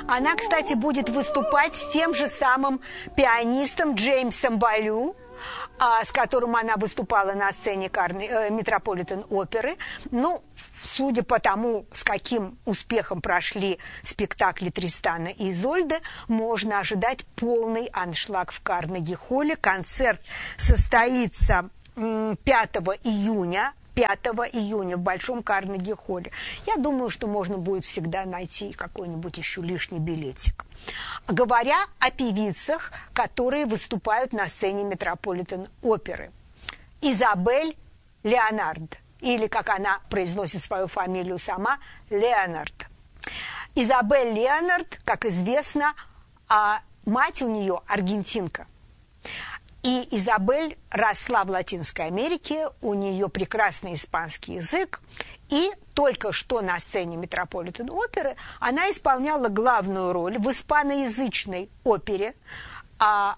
Она, кстати, будет выступать с тем же самым пианистом Джеймсом Балю, с которым она выступала на сцене Метрополитен-оперы. Ну, судя по тому, с каким успехом прошли спектакли Тристана и Изольды, можно ожидать полный аншлаг в Карнеги-холле. Концерт состоится 5 июня в Большом Карнеги-холле. Я думаю, что можно будет всегда найти какой-нибудь еще лишний билетик. Говоря о певицах, которые выступают на сцене Метрополитен-оперы. Изабель Леонард, или, как она произносит свою фамилию сама, Леонард. Изабель Леонард, как известно, мать у нее аргентинка. И Изабель росла в Латинской Америке, у нее прекрасный испанский язык, и только что на сцене Метрополитен-оперы она исполняла главную роль в испаноязычной опере о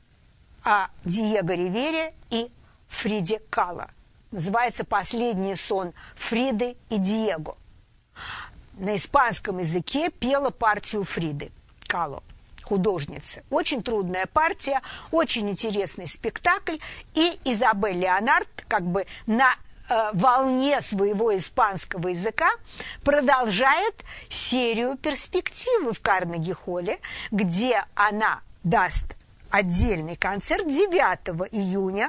Диего Ривере и Фриде Кало. Называется «Последний сон Фриды и Диего». На испанском языке пела партию Фриды Кало, художницы. Очень трудная партия, очень интересный спектакль. И Изабель Леонард как бы на волне своего испанского языка продолжает серию перспективы в Карнеги-холле, где она даст отдельный концерт 9 июня,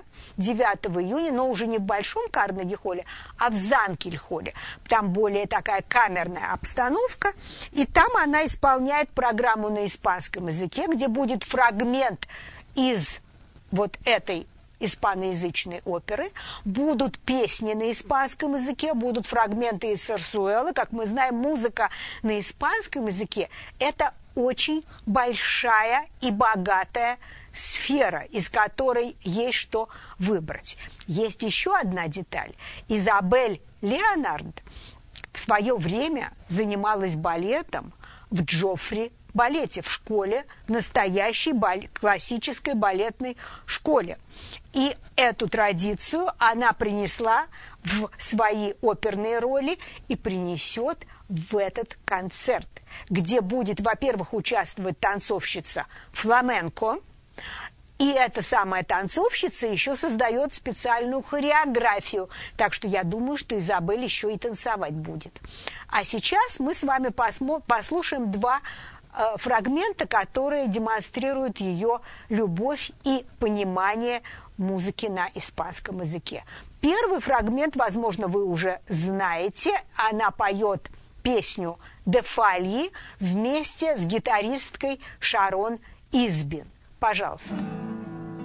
но уже не в Большом Карнеги-холле, а в Занкель-холле. Там более такая камерная обстановка, и там она исполняет программу на испанском языке, где будет фрагмент из вот этой испаноязычной оперы, будут песни на испанском языке, будут фрагменты из Сарсуэлы. Как мы знаем, музыка на испанском языке – это очень большая и богатая сфера, из которой есть что выбрать. Есть еще одна деталь. Изабель Леонард в свое время занималась балетом в Джоффри балете, в школе, настоящей классической балетной школе. И эту традицию она принесла в свои оперные роли и принесет в этот концерт, где будет, во-первых, участвовать танцовщица фламенко, и эта самая танцовщица еще создает специальную хореографию, так что я думаю, что Изабель еще и танцевать будет. А сейчас мы с вами послушаем два фрагмента, которые демонстрируют ее любовь и понимание музыки на испанском языке. Первый фрагмент, возможно, вы уже знаете. Она поет песню «Де Фальи» вместе с гитаристкой Шарон Избин. Пожалуйста.